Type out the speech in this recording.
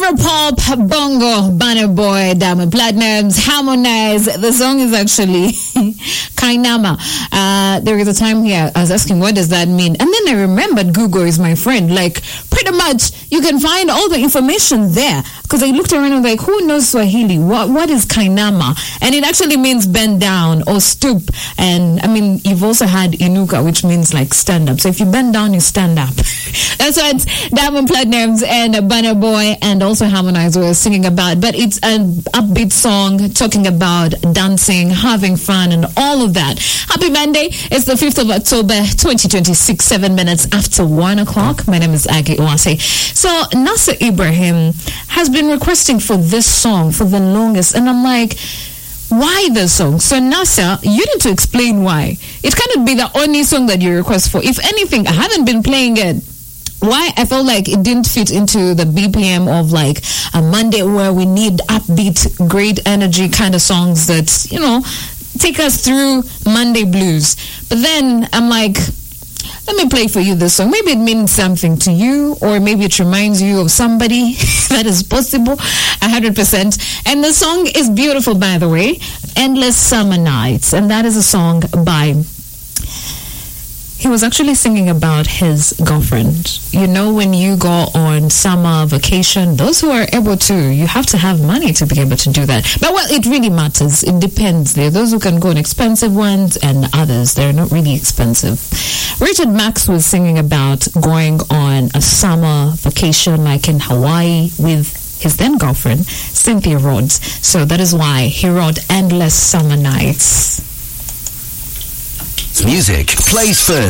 Afropop, Bongo, Banner Boy, Diamond Platnumz, Harmonize. The song is actually Kainama. There is a time here I was asking, what does that mean? And then I remembered Google is my friend. Like, pretty much you can find all the information there. Because I looked around and like, who knows Swahili? What is Kainama? And it actually means bend down or stoop. And I mean, you've also had Inuka, which means like stand up. So if you bend down, you stand up. That's what Diamond Platnumz and Banner Boy and also Harmonize were singing about. But it's an upbeat song talking about dancing, having fun, and all of that. Happy Monday. It's the 5th of October, 2026, 7 minutes after 1 o'clock. My name is Aggie Owase. So Nasser Ibrahim has been requesting for this song for the longest. And I'm like, why this song? So Nasser, you need to explain why. It cannot be the only song that you request for. If anything, I haven't been playing it. Why? I felt like it didn't fit into the BPM of like a Monday where we need upbeat, great energy kind of songs that, you know, take us through Monday blues. But then I'm like, let me play for you this song. Maybe it means something to you, or maybe it reminds you of somebody. That is possible, 100%. And the song is beautiful, by the way. Endless Summer Nights. And that is a song by... He was actually singing about his girlfriend. You know, when you go on summer vacation, those who are able to, you have to have money to be able to do that. But, well, it really matters. It depends. There are those who can go on expensive ones and others. They're not really expensive. Richard Marx was singing about going on a summer vacation like in Hawaii with his then girlfriend, Cynthia Rhodes. So that is why he wrote Endless Summer Nights. Music plays first.